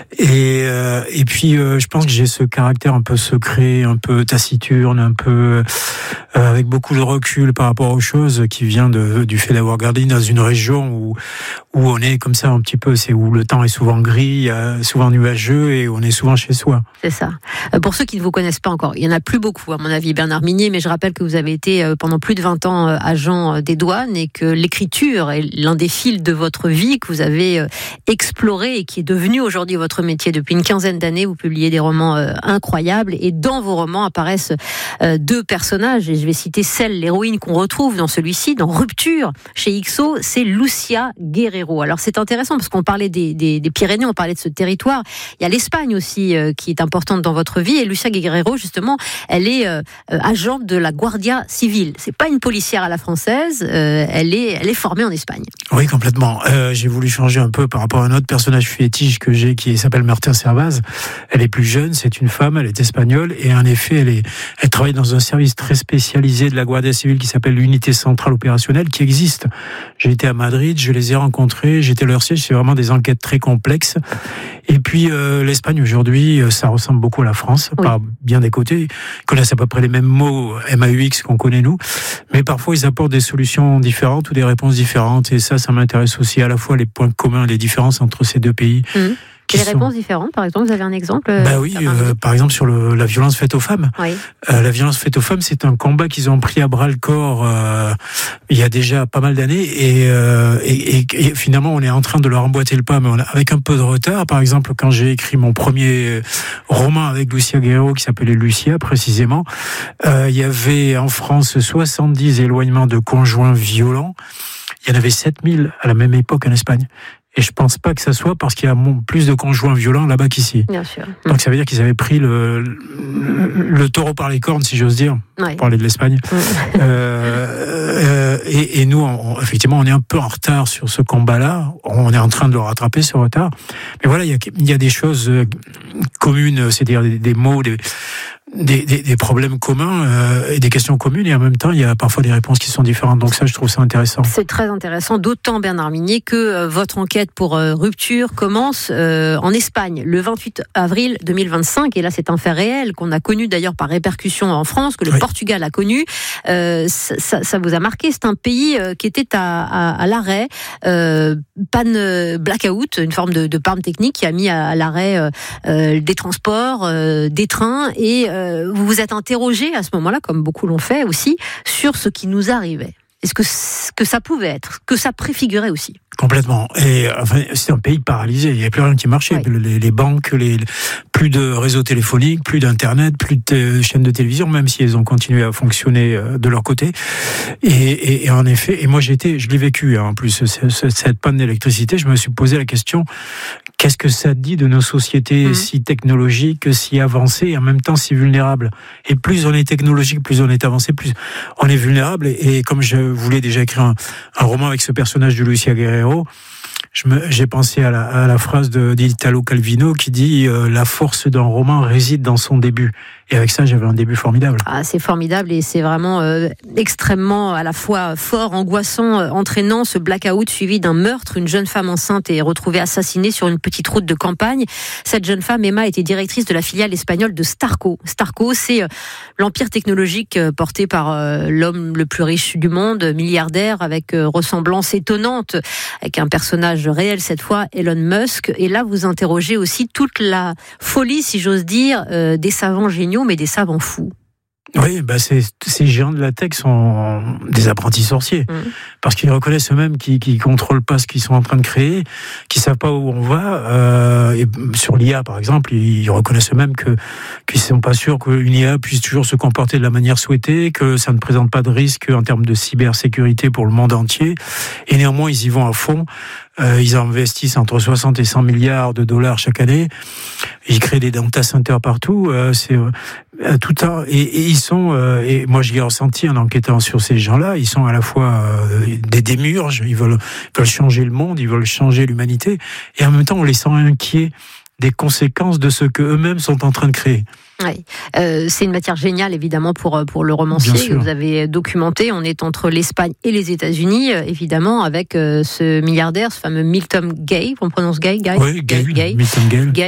Et puis je pense que j'ai ce caractère un peu secret, un peu taciturne, un peu avec beaucoup de recul par rapport aux choses, qui vient du fait d'avoir grandi dans une région où on est comme ça un petit peu, c'est où le temps est souvent gris, souvent nuageux, et on est souvent chez soi. C'est ça. Pour ceux qui ne vous connaissent pas encore, il y en a plus beaucoup à mon avis, Bernard Minier, mais je rappelle que vous avez été pendant plus de 20 ans agent des douanes, et que l'écriture est l'un des fils de votre vie que vous avez exploré et qui est devenu aujourd'hui votre métier. Depuis une quinzaine d'années, vous publiez des romans incroyables, et dans vos romans apparaissent deux personnages, et je vais citer l'héroïne qu'on retrouve dans celui-ci, dans Rupture, chez XO, c'est Lucia Guerrero. Alors c'est intéressant parce qu'on parlait des Pyrénées, on parlait de ce territoire, il y a l'Espagne aussi qui est importante dans votre vie, et Lucia Guerrero, justement, elle est agente de la Guardia Civile. C'est pas une policière à la française, elle est formée en Espagne. Oui, complètement. J'ai voulu changer un peu par rapport à un autre personnage fétiche que j'ai, qui s'appelle Martin Servaz. Elle est plus jeune, c'est une femme, elle est espagnole, et en effet, elle travaille dans un service très spécialisé de la Guardia Civile qui s'appelle l'unité centrale opérationnelle, qui existe. J'ai été à Madrid, je les ai rencontrés, j'étais leur siège, c'est vraiment des enquêtes très complexes. Et puis l'Espagne aujourd'hui, ça ressemble beaucoup à la France, oui, par bien des côtés. Ils connaissent à peu près les mêmes mots MAUX qu'on connaît nous, mais parfois ils apportent des solutions différentes ou des réponses différentes, et ça m'intéresse aussi, à la fois les points communs, les différences entre ces deux pays. Les réponses différentes, par exemple, vous avez un exemple oui, par exemple sur la violence faite aux femmes. Oui. La violence faite aux femmes, c'est un combat qu'ils ont pris à bras le corps il y a déjà pas mal d'années, et finalement on est en train de leur emboîter le pas, mais avec un peu de retard. Par exemple, quand j'ai écrit mon premier roman avec Lucia Guerrero, qui s'appelait Lucia précisément, il y avait en France 70 éloignements de conjoints violents. Il y en avait 7000 à la même époque en Espagne. Et je pense pas que ça soit parce qu'il y a plus de conjoints violents là-bas qu'ici. Bien sûr. Donc ça veut dire qu'ils avaient pris le taureau par les cornes, si j'ose dire, pour parler de l'Espagne. Et nous, effectivement, on est un peu en retard sur ce combat-là. On est en train de le rattraper, ce retard. Mais voilà, il y a des choses communes, c'est-à-dire des mots, des problèmes communs et des questions communes, et en même temps il y a parfois des réponses qui sont différentes, donc ça je trouve ça intéressant. C'est très intéressant, d'autant Bernard Minier que votre enquête pour Rupture commence en Espagne le 28 avril 2025, et là c'est un fait réel qu'on a connu d'ailleurs par répercussion en France, que le Portugal a connu. Ça vous a marqué, c'est un pays qui était à l'arrêt, panne blackout, une forme de panne technique qui a mis à l'arrêt des transports, des trains, et vous vous êtes interrogé à ce moment-là, comme beaucoup l'ont fait aussi, sur ce qui nous arrivait. Est-ce que ça pouvait être, que ça préfigurait aussi? Complètement. Et enfin, c'est un pays paralysé. Il n'y avait plus rien qui marchait. Oui. Les banques, plus de réseau téléphonique, plus d'internet, plus de chaînes de télévision, même si elles ont continué à fonctionner de leur côté. Et en effet, et moi je l'ai vécu en plus, cette panne d'électricité. Je me suis posé la question: qu'est-ce que ça dit de nos sociétés si technologiques, si avancées, et en même temps si vulnérables? Et plus on est technologique, plus on est avancé, plus on est vulnérable. Et comme je voulais déjà écrire un roman avec ce personnage de Lucia Guerrero, j'ai pensé à la phrase d'Italo Calvino qui dit la force d'un roman réside dans son début. Et avec ça, j'avais un début formidable. Ah, c'est formidable, et c'est vraiment extrêmement à la fois fort, angoissant, entraînant, ce blackout suivi d'un meurtre. Une jeune femme enceinte est retrouvée assassinée sur une petite route de campagne. Cette jeune femme, Emma, était directrice de la filiale espagnole de Starco. Starco, c'est l'empire technologique porté par l'homme le plus riche du monde, milliardaire, avec ressemblance étonnante, avec un personnage réel cette fois, Elon Musk. Et là, vous interrogez aussi toute la folie, si j'ose dire, des savants géniaux, mais des savants fous. Oui, ces géants de la tech sont des apprentis sorciers, parce qu'ils reconnaissent eux-mêmes qu'ils contrôlent pas ce qu'ils sont en train de créer, qu'ils savent pas où on va. Et sur l'IA, par exemple, ils reconnaissent eux-mêmes qu'ils sont pas sûrs qu'une IA puisse toujours se comporter de la manière souhaitée, que ça ne présente pas de risque en termes de cybersécurité pour le monde entier. Et néanmoins, ils y vont à fond. Ils investissent entre 60 et 100 milliards de dollars chaque année. Ils créent des data centers partout. C'est tout un, et ils sont, et moi je l'ai ressenti en enquêtant sur ces gens-là, ils sont à la fois des démiurges, ils veulent changer le monde, ils veulent changer l'humanité, et en même temps on les sent inquiets des conséquences de ce qu'eux-mêmes sont en train de créer. Oui. C'est une matière géniale évidemment pour le romancier que vous avez documenté. On est entre l'Espagne et les États-Unis, évidemment, avec ce milliardaire, ce fameux Milton Gay. On prononce Gay? Oui, Gay. Milton Gay.